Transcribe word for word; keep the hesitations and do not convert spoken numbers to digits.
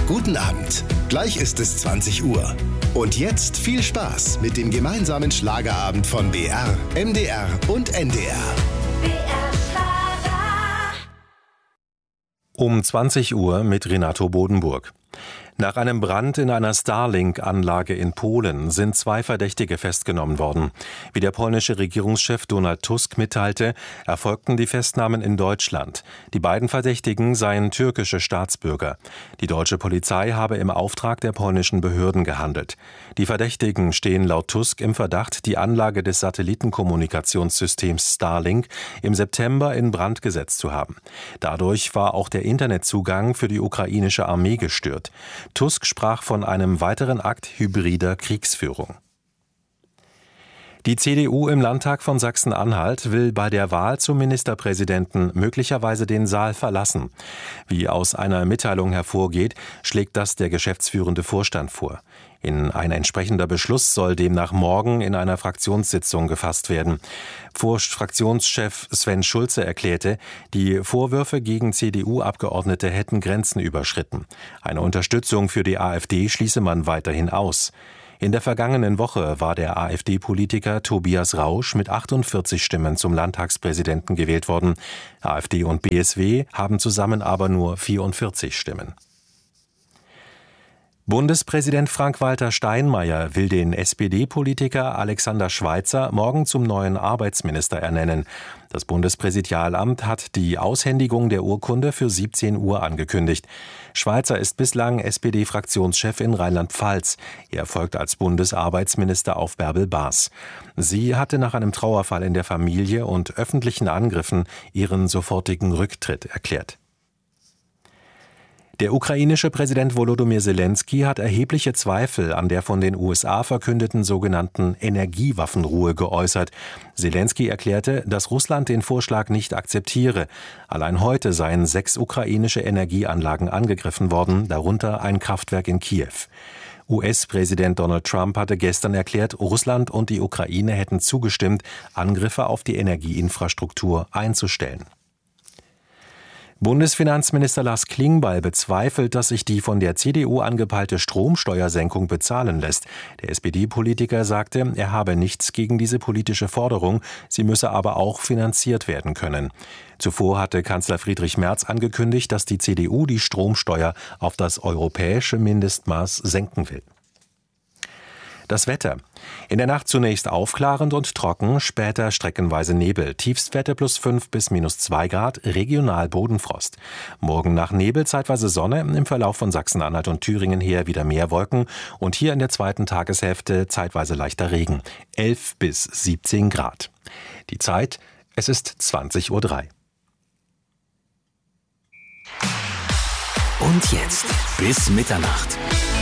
Guten Abend. Gleich ist es zwanzig Uhr. Und jetzt viel Spaß mit dem gemeinsamen Schlagerabend von B R, M D R und N D R. B R Schlager. Um zwanzig Uhr mit Renato Bodenburg. Nach einem Brand in einer Starlink-Anlage in Polen sind zwei Verdächtige festgenommen worden. Wie der polnische Regierungschef Donald Tusk mitteilte, erfolgten die Festnahmen in Deutschland. Die beiden Verdächtigen seien türkische Staatsbürger. Die deutsche Polizei habe im Auftrag der polnischen Behörden gehandelt. Die Verdächtigen stehen laut Tusk im Verdacht, die Anlage des Satellitenkommunikationssystems Starlink im September in Brand gesetzt zu haben. Dadurch war auch der Internetzugang für die ukrainische Armee gestört. Tusk sprach von einem weiteren Akt hybrider Kriegsführung. Die C D U im Landtag von Sachsen-Anhalt will bei der Wahl zum Ministerpräsidenten möglicherweise den Saal verlassen. Wie aus einer Mitteilung hervorgeht, schlägt das der geschäftsführende Vorstand vor. In ein entsprechender Beschluss soll demnach morgen in einer Fraktionssitzung gefasst werden. Fraktionschef Sven Schulze erklärte, die Vorwürfe gegen C D U-Abgeordnete hätten Grenzen überschritten. Eine Unterstützung für die AfD schließe man weiterhin aus. In der vergangenen Woche war der AfD-Politiker Tobias Rausch mit achtundvierzig Stimmen zum Landtagspräsidenten gewählt worden. AfD und B S W haben zusammen aber nur vierundvierzig Stimmen. Bundespräsident Frank-Walter Steinmeier will den S P D-Politiker Alexander Schweitzer morgen zum neuen Arbeitsminister ernennen. Das Bundespräsidialamt hat die Aushändigung der Urkunde für siebzehn Uhr angekündigt. Schweitzer ist bislang S P D-Fraktionschef in Rheinland-Pfalz. Er folgt als Bundesarbeitsminister auf Bärbel Baas. Sie hatte nach einem Trauerfall in der Familie und öffentlichen Angriffen ihren sofortigen Rücktritt erklärt. Der ukrainische Präsident Volodymyr Zelensky hat erhebliche Zweifel an der von den U S A verkündeten sogenannten Energiewaffenruhe geäußert. Zelensky erklärte, dass Russland den Vorschlag nicht akzeptiere. Allein heute seien sechs ukrainische Energieanlagen angegriffen worden, darunter ein Kraftwerk in Kiew. U S-Präsident Donald Trump hatte gestern erklärt, Russland und die Ukraine hätten zugestimmt, Angriffe auf die Energieinfrastruktur einzustellen. Bundesfinanzminister Lars Klingbeil bezweifelt, dass sich die von der C D U angepeilte Stromsteuersenkung bezahlen lässt. Der S P D-Politiker sagte, er habe nichts gegen diese politische Forderung, sie müsse aber auch finanziert werden können. Zuvor hatte Kanzler Friedrich Merz angekündigt, dass die C D U die Stromsteuer auf das europäische Mindestmaß senken will. Das Wetter. In der Nacht zunächst aufklarend und trocken, später streckenweise Nebel. Tiefstwerte plus fünf bis minus zwei Grad, regional Bodenfrost. Morgen nach Nebel zeitweise Sonne, im Verlauf von Sachsen-Anhalt und Thüringen her wieder mehr Wolken und hier in der zweiten Tageshälfte zeitweise leichter Regen. elf bis siebzehn Grad. Die Zeit, es ist zwanzig Uhr drei. Und jetzt bis Mitternacht.